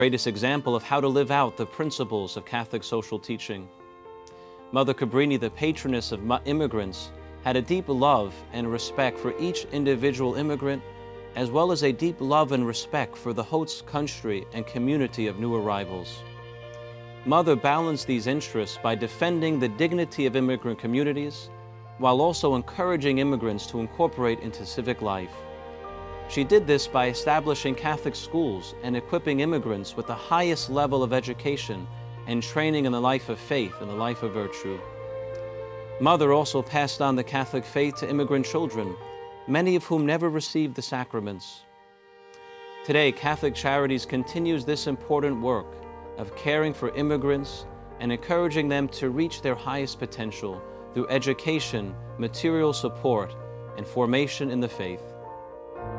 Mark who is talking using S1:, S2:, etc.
S1: Greatest example of how to live out the principles of Catholic social teaching. Mother Cabrini, the patroness of immigrants, had a deep love and respect for each individual immigrant, as well as a deep love and respect for the host country and community of new arrivals. Mother balanced these interests by defending the dignity of immigrant communities, while also encouraging immigrants to incorporate into civic life. She did this by establishing Catholic schools and equipping immigrants with the highest level of education and training in the life of faith and the life of virtue. Mother also passed on the Catholic faith to immigrant children, many of whom never received the sacraments. Today, Catholic Charities continues this important work of caring for immigrants and encouraging them to reach their highest potential through education, material support, and formation in the faith.